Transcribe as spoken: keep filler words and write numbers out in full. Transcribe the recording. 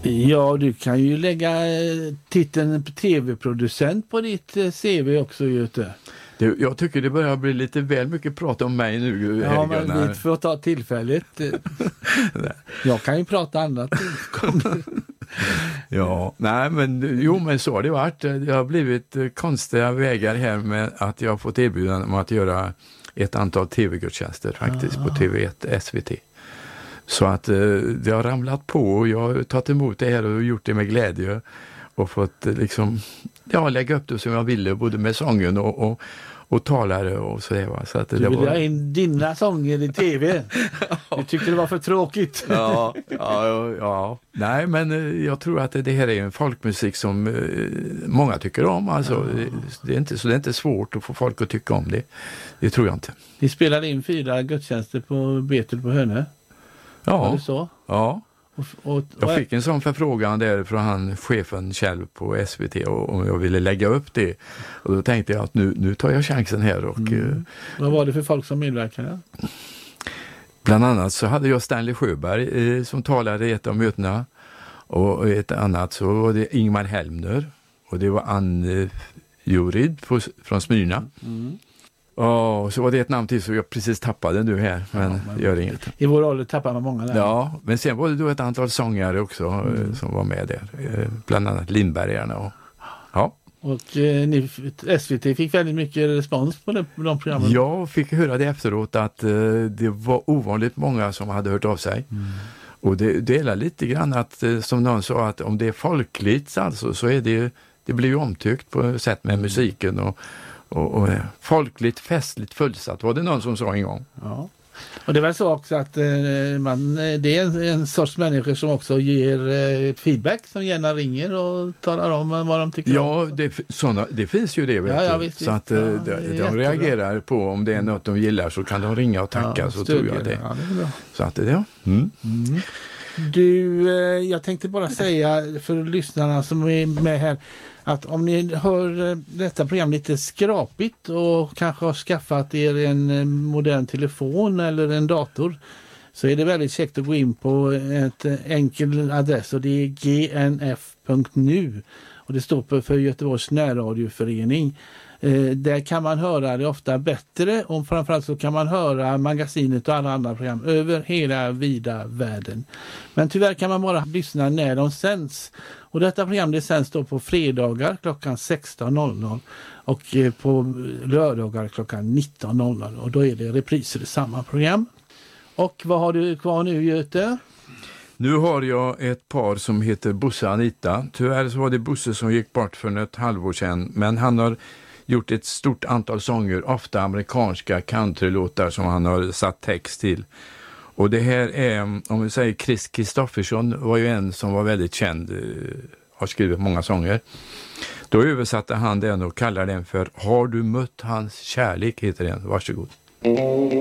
Ja, du kan ju lägga titeln tv-producent på ditt C V också, Göte. Det, jag tycker det börjar bli lite väl mycket prat om mig nu. Ja, men vi får ta tillfället. Jag kan ju prata annat. Ja, nej men jo men så har det varit. Det har blivit konstiga vägar här med att jag har fått erbjudande om att göra ett antal tv-gudstjänster faktiskt ah. på T V ett S V T. Så att det har ramlat på och jag har tagit emot det här och gjort det med glädje och fått liksom, ja, lägga upp det som jag ville, både med sången och, och, och talare och så det var. Så att det du ville var... ha in dina sånger i tv. Du tyckte det var för tråkigt. ja, ja, ja. Nej, men jag tror att det här är en folkmusik som många tycker om. Alltså, ja. det, är inte, så det är inte svårt att få folk att tycka om det. Det tror jag inte. Vi spelade in fyra gudstjänster på Betel på Hönö. Ja, var det så? Ja. Och, och, och, jag fick en sån förfrågan där från han, chefen själv på S V T och, om jag ville lägga upp det. Och då tänkte jag att nu, nu tar jag chansen här. Och, mm. Vad var det för folk som medverkade? Bland annat så hade jag Stanley Sjöberg eh, som talade i ett av mötena. Och ett annat så var det Ingmar Helmner. Och det var Anne Jurid på, från Smyrna. Mm. Och så var det ett namn till så jag precis tappade nu här, men, ja, men gör inget. I vår ålder tappar man många där. Ja, men sen var det då ett antal sångare också mm. som var med där. Bland annat Lindbergarna. Och, ja. Och eh, ni, S V T fick väldigt mycket respons på, det, på de programmen. Jag fick höra det efteråt att eh, det var ovanligt många som hade hört av sig. Mm. Och det delar lite grann att, eh, som någon sa, att om det är folkligt alltså, så är det, det blir ju omtyckt på sätt med musiken och Och, och folkligt, festligt, fullsatt var det någon som sa en gång. Ja. Och det är väl så också att eh, man, det är en, en sorts människor som också ger eh, feedback, som gärna ringer och talar om vad de tycker ja, om. Ja, det, såna, det finns ju det. Vet ja, ja, du. visst, så att ja, de, de reagerar på om det är något de gillar så kan de ringa och tacka, ja, så tror jag det. Ja, det är bra. Så att det ja. Mm. Mm. Du, eh, jag tänkte bara säga för lyssnarna som är med här att om ni hör detta program lite skrapigt och kanske har skaffat er en modern telefon eller en dator, så är det väldigt käckt att gå in på ett enkel adress och det är g n f punkt n u och det står för Göteborgs närradioförening. Eh, där kan man höra det ofta bättre och framförallt så kan man höra magasinet och alla andra program över hela vida världen. Men tyvärr kan man bara lyssna när de sänds. Och detta program det sänds då på fredagar klockan sexton noll noll och eh, på lördagar klockan nitton noll noll och då är det repriser i samma program. Och vad har du kvar nu, Göte? Nu har jag ett par som heter Bosse och Anita. Tyvärr så var det Bosse som gick bort för ett halvår sedan, men han har gjort ett stort antal sånger, ofta amerikanska countrylåtar som han har satt text till. Och det här är, om vi säger Chris Kristoffersson var ju en som var väldigt känd, har skrivit många sånger. Då översatte han den och kallar den för Har du mött hans kärlek, heter den. Varsågod.